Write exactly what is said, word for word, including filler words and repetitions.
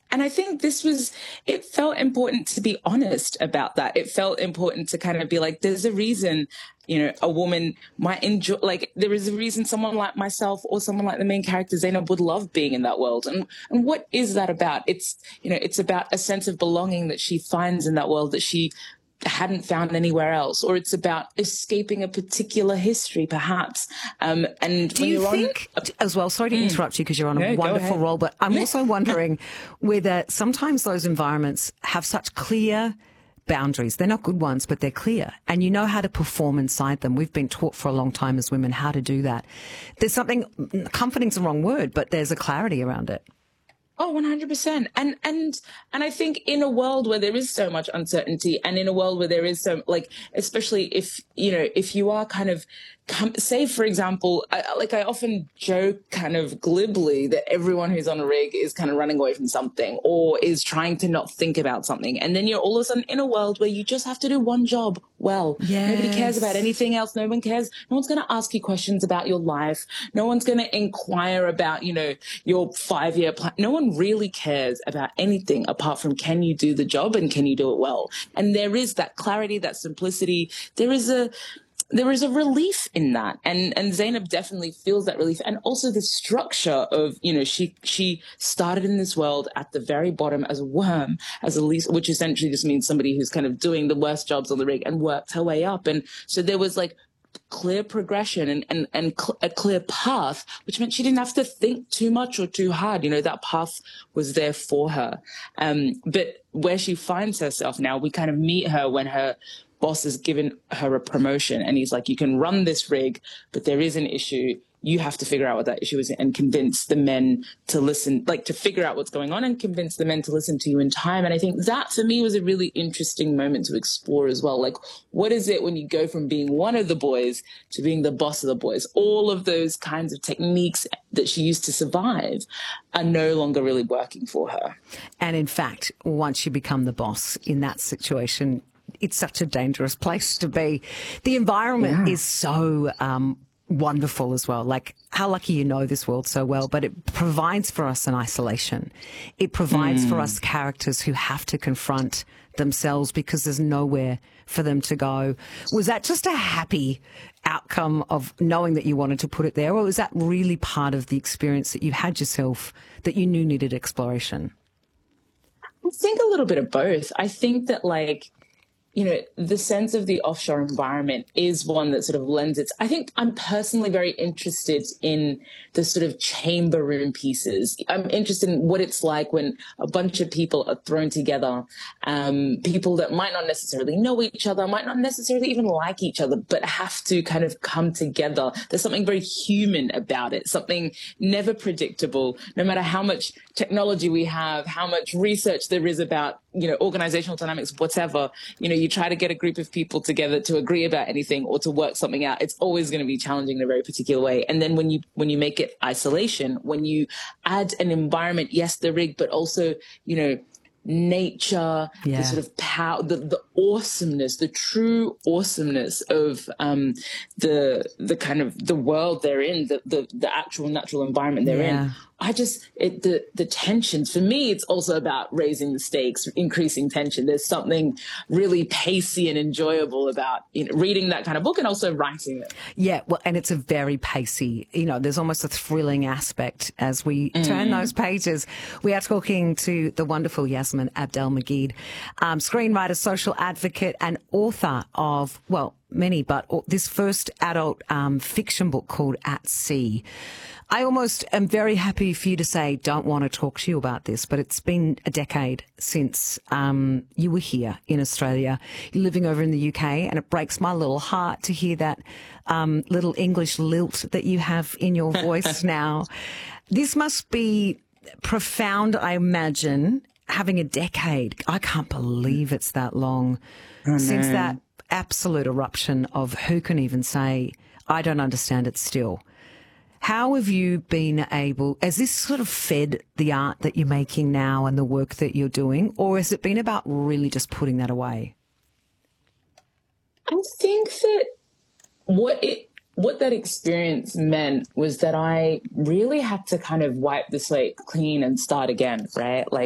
And I think this was, it felt important to be honest about that. It felt important to kind of be like, there's a reason, you know, a woman might enjoy, like, there is a reason someone like myself or someone like the main character, Zainab, would love being in that world. And, and what is that about? It's, you know, it's about a sense of belonging that she finds in that world that she hadn't found anywhere else, or it's about escaping a particular history, perhaps. Um, and do you think, on, uh, as well, sorry to mm, interrupt you because you're on a no, wonderful role, but I'm also wondering whether sometimes those environments have such clear boundaries. They're not good ones, but they're clear. And you know how to perform inside them. We've been taught for a long time as women how to do that. There's something, comforting's the wrong word, but there's a clarity around it. Oh, one hundred percent. And, and, and I think in a world where there is so much uncertainty, and in a world where there is so, like, especially if, you know, if you are kind of, come, say, for example, I, like I often joke kind of glibly that everyone who's on a rig is kind of running away from something or is trying to not think about something. And then you're all of a sudden in a world where you just have to do one job well. Yes. Nobody cares about anything else. No one cares. No one's going to ask you questions about your life. No one's going to inquire about, you know, your five-year plan. No one really cares about anything apart from, can you do the job and can you do it well? And there is that clarity, that simplicity. There is a, there is a relief in that. And, and Zainab definitely feels that relief. And also the structure of, you know, she, she started in this world at the very bottom as a worm, as a least, which essentially just means somebody who's kind of doing the worst jobs on the rig, and worked her way up. And so there was like clear progression and, and, and cl- a clear path, which meant she didn't have to think too much or too hard. You know, that path was there for her. Um, but where she finds herself now, we kind of meet her when her boss has given her a promotion, and he's like, you can run this rig, but there is an issue. You have to figure out what that issue is and convince the men to listen, like to figure out what's going on and convince the men to listen to you in time. And I think that for me was a really interesting moment to explore as well. Like, what is it when you go from being one of the boys to being the boss of the boys? All of those kinds of techniques that she used to survive are no longer really working for her. And in fact, once you become the boss in that situation, it's such a dangerous place to be. The environment yeah. is so um, wonderful as well. Like, how lucky you know this world so well, but it provides for us an isolation. It provides mm. for us characters who have to confront themselves because there's nowhere for them to go. Was that just a happy outcome of knowing that you wanted to put it there, or was that really part of the experience that you had yourself that you knew needed exploration? I think a little bit of both. I think that, like, you know, the sense of the offshore environment is one that sort of lends its, I think I'm personally very interested in the sort of chamber room pieces. I'm interested in what it's like when a bunch of people are thrown together, um, people that might not necessarily know each other, might not necessarily even like each other, but have to kind of come together. There's something very human about it, something never predictable, no matter how much technology we have, how much research there is about, you know, organizational dynamics, whatever. You know, you try to get a group of people together to agree about anything or to work something out, it's always going to be challenging in a very particular way. And then when you when you make it isolation, when you add an environment, yes, the rig, but also, you know, nature, yeah. the sort of power, the, the awesomeness, the true awesomeness of um, the the kind of the world they're in, the the, the actual natural environment they're yeah. in. I just, it, the, the tensions, for me, it's also about raising the stakes, increasing tension. There's something really pacey and enjoyable about, you know, reading that kind of book and also writing it. Yeah, well, and it's a very pacey, you know, there's almost a thrilling aspect as we mm. turn those pages. We are talking to the wonderful Yasmin Abdel-Magied, um, screenwriter, social advocate and author of, well, many, but this first adult um, fiction book called At Sea. I almost am very happy for you to say don't want to talk to you about this, but it's been a decade since um, you were here in Australia. You're living over in the U K, and it breaks my little heart to hear that um, little English lilt that you have in your voice now. This must be profound, I imagine, having a decade. I can't believe it's that long oh, since no. that absolute eruption of who can even say, I don't understand it still. How have you been able, has this sort of fed the art that you're making now and the work that you're doing, or has it been about really just putting that away? I think that what it, what that experience meant was that I really had to kind of wipe the slate clean and start again, right? Like,